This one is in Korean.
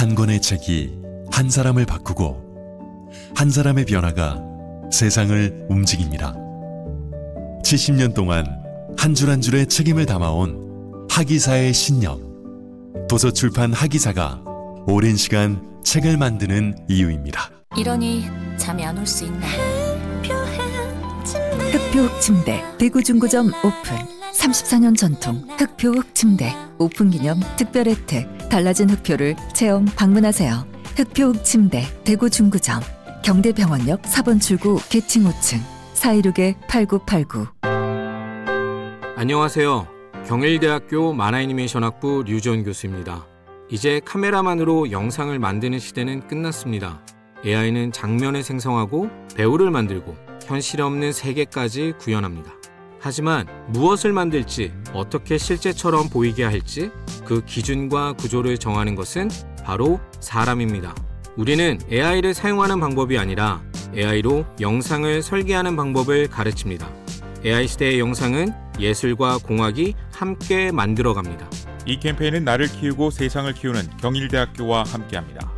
한 권의 책이 한 사람을 바꾸고 한 사람의 변화가 세상을 움직입니다. 70년 동안 한 줄 한 줄의 책임을 담아온 하기사의 신력. 도서출판 하기사가 오랜 시간 책을 만드는 이유입니다. 이러니 잠이 안 올 수 있나. 흑표흑 침대 대구 중구점 오픈. 34년 전통 흑표흑 침대 오픈 기념 특별 혜택. 달라진 흑표를 체험 방문하세요. 흑표흑 침대 대구 중구점. 경대병원역 4번 출구 계층 5층 416-8989. 안녕하세요. 경일대학교 만화애니메이션학부 류지원 교수입니다. 이제 카메라만으로 영상을 만드는 시대는 끝났습니다. AI는 장면을 생성하고 배우를 만들고 현실 없는 세계까지 구현합니다. 하지만 무엇을 만들지, 어떻게 실제처럼 보이게 할지 그 기준과 구조를 정하는 것은 바로 사람입니다. 우리는 AI를 사용하는 방법이 아니라 AI로 영상을 설계하는 방법을 가르칩니다. AI 시대의 영상은 예술과 공학이 함께 만들어갑니다. 이 캠페인은 나를 키우고 세상을 키우는 경일대학교와 함께합니다.